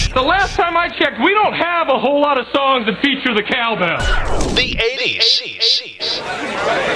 The last time I checked, we don't have a whole lot of songs that feature the cowbell. The 80s.